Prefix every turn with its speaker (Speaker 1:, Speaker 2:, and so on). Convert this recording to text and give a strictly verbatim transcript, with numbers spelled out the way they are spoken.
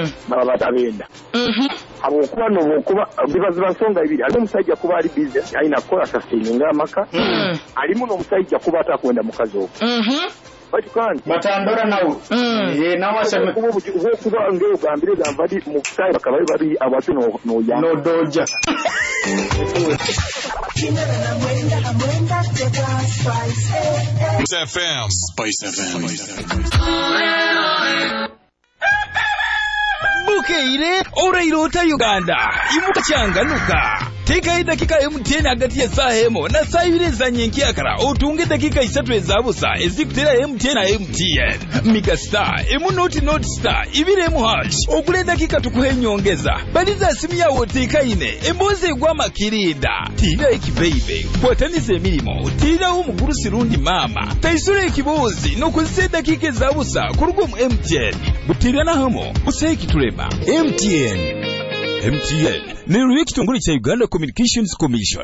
Speaker 1: baba batabenda abo okuba n'okuba bibaziba nsonga ibiri ali omusajja kuba ali business alina kukola sustaininga amaka alimu n'omusajja kuba atakwenda mukazi ogwo Batukani
Speaker 2: batandora nawo eh nawo asema
Speaker 1: kubo kuba ngeo gambire gambadi mu kusaya bakabali babi abatu no no ya
Speaker 2: no doja
Speaker 3: F M Spice F M
Speaker 4: Bukeire Oreirota Uganda imuka changanuka Teka dakika M T N hagati ya saa hemo na saa ibiri za nyenkiakara utunge dakika isatu ezabusa ezikutera M T N na M T N Mika star emu noti noti star ibiri emu hash okule dakika tukuhe nyongeza baliza simu yawo teka ine emboze gwa makirinda tina ekibeibe kwatanize emirimo tina umuguru sirundi mama taisure ekibozi no kuzise dakika ezabusa kurugo mu M T N butira na hamo useki tulema M T N M T N ni ruye kitongole cha Uganda Communications Commission.